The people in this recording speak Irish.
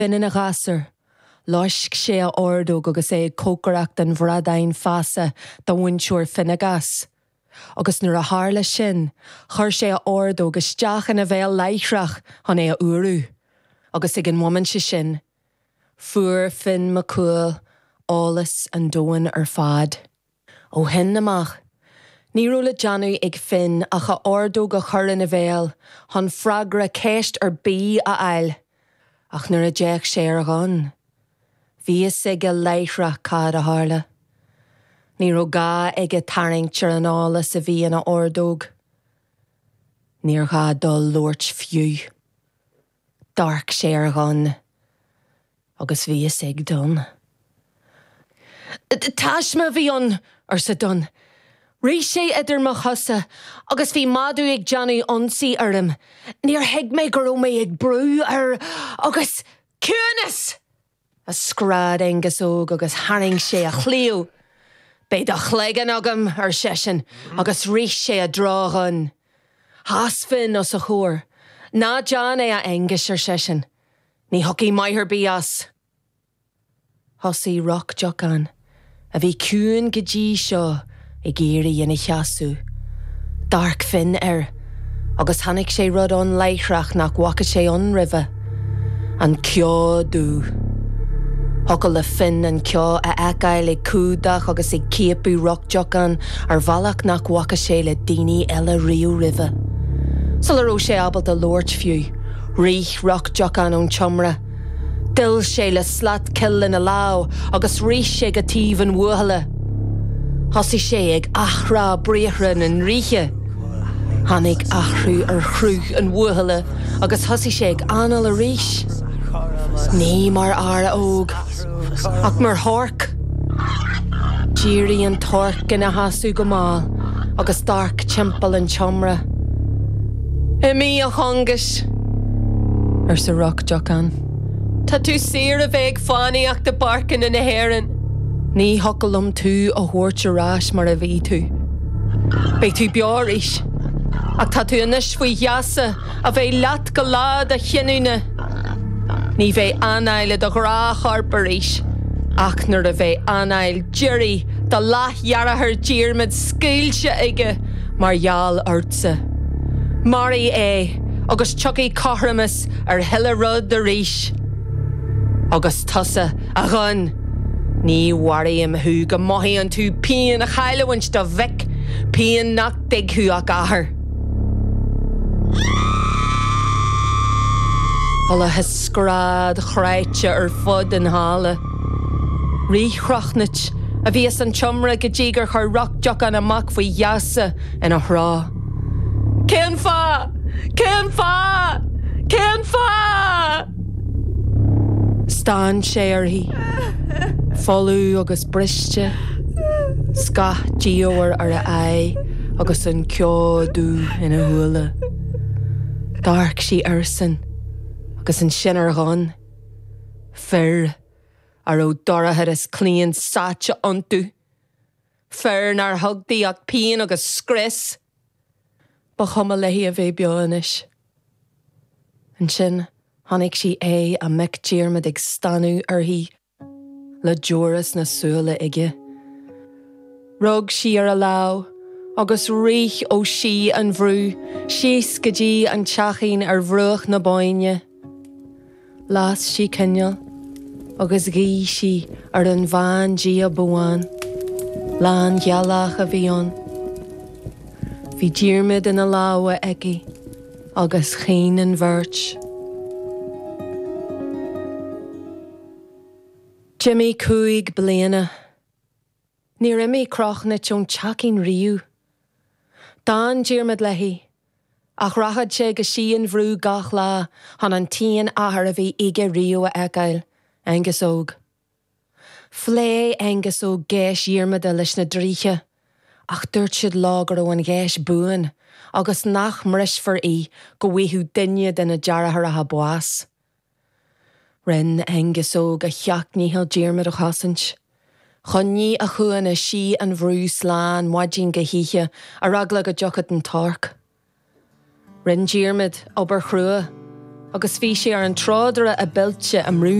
Bin in a gasar, loisc sé a ordóg agus é cócaracht an bhradain fasa da winseúr finna gas. Agus nuair a hála sin, chuir sé a ordóg isteach in a bhéal leithreach hon é a uairú. Agus ag an woman sin, fuair fin macúil, álas an dóin ar fad. Ó hin amach, ní rúla Janu ag fin ach a ordóg a chur in a bhéal, hon fragra céist ar bí a ail. Ach nuair a déach sé ar gan. Bhí sig a leithreach cad a hála. Ní ró gá ag a taringtir an álas a bhí in a ordóg. Níor gá dul lúirt fiú. Dark sé ar gan. Agus bhí sig dun. Táisme bhí an ar sa dun. Rís sé idir mo chosa, agus bhí madú ag Janu onsaí arm. Níor heag mé gur mé ag brú ar agus cúnas. A scrád agus óg agus haring sé a chliú. Beid a chlégan agam ar sesin, agus rís sé a drágan. Has fin os a chóir. Ná John é a engus ar sesin. Ní hoci maithir bías. Hosaí rock jocan. A bhí cún go dtí seo I géirí ina cheasú. Dark fin agus hanig sé rud an leithreach nach wacha sé an ribhe. An cio dú. Hocail le fin an cio a ecail ag cúdach agus ag ciapú rock jocan ar bhalach nach wacha sé le daoine eile riú ribhe. Sular ó sé abal de lúirt fiú, rích rock jocan ón chomra. Dil sé le slat kill in a lá agus rís sé go tíomh an uathaile. Hosaí sé ag achrá bríochran an ríthe. Hannig achrú ar chrú an uathaile agus hosaí sé ag anal a rís. Ní mar ára óg, ach mar thorc. Dírí an torc in a hasú go máil agus dark timpeall an chomra. Mí a chongas ar sa rock jocan. Tá tú sir a bheith fánaíach de barcan in a héireann. Ní hocailm tú a thuairt arás mar a bhí tú. Beidh tú beáris. Ach tá tú inis faoi dheasa a bheith leat go lád a chinúna. Ní bheith anaile do ghra charparíis. Ach nuair a bheith anail Jerry do lathhearachar díormid scéilse aige mar gheall ortsa. Marí é agus tucaí cothramas ar hiile rud a ríis. Agus tusa a gan. Ní waríim thu go maithí an tú píon a chailehaint do bhic, píon nach digthú ach athair. Hola his scrád chráite ar fud an hála. Ríchrochnit a bhíos an chomra go ddígur chu rock jocan amach faoi dheasa in a thrá. Cén fá! Cén fá! Cén fá! Stán sé arthaí. Folú agus briste. Scach díohar ar a ai agus an cio dú ina thuaile. Dark sí arsan agus an sin ar gan. Fear ar ó dorathe is clíonn sáte antú. Fear nar thugtaí ach píon agus scris. Ba chuma leithí a bheith beánis. An sin, tháinig sí é a mic díormid ag stanú arthaí le dúras na súla ige. Rug sí ar a lá, agus rích ó sí an bhrú, síos go dtí an teachín ar bhruach na baine. Lás sí cinneal, agus gí sí ar an bhain dí a buáin, lán gealach a bhí an. Bhí díormid in a láha igi, agus chin an bhirt. Jimmy cúig bliana. Ní raibh crochna tún teachín riú. Dán díormid leithí, ach rachad sé go síon bhrú gach lá han an tíon ahar a bhí ige riú a eagail, engus óg. Flé engus ó géis díormid a leis na dríche, ach dúirt siad lágar ó an géis buan, agus nach mris for í go bhíthú duine den na dearachar a buas. Rin engus óg a cheacníhil díormid a chasint. Chonní a chuan a sí an bhrú sláán maidín go híthe a ragla go deochad an tarc. Rin díormid obair chrua, agus bhí sé ar an trádara a bilte am rún